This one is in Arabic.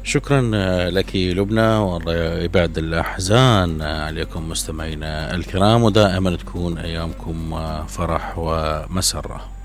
شكرا لك لبنى، والله يبعد الأحزان عليكم مستمعينا الكرام، ودائما تكون أيامكم فرح ومسرة.